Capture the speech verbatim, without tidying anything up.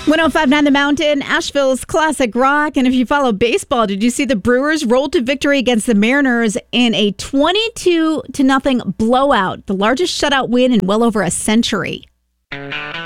one oh five point nine The Mountain, Asheville's classic rock. And if you follow baseball, did you see the Brewers rolled to victory against the Mariners in a twenty-two to nothing blowout, the largest shutout win in well over a century?